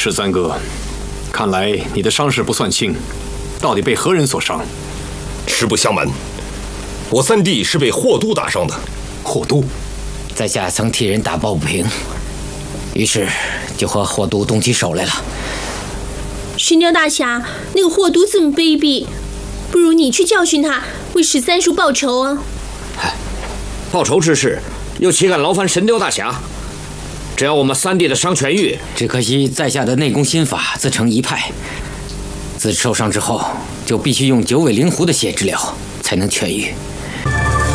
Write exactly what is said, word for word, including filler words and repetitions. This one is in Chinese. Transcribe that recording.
十三哥，看来你的伤势不算轻，到底被何人所伤？ 实不相瞒，我三弟是被霍都打伤的。 霍都， 在下曾替人打抱不平，于是就和霍都动起手来了。 神雕大侠，那个霍都这么卑鄙，不如你去教训他，为十三叔报仇啊！ 嗨，报仇之事又岂敢劳烦神雕大侠？只要我们三弟的伤痊愈， 只可惜在下的内功心法自成一派，自受伤之后就必须用九尾灵狐的血治疗才能痊愈。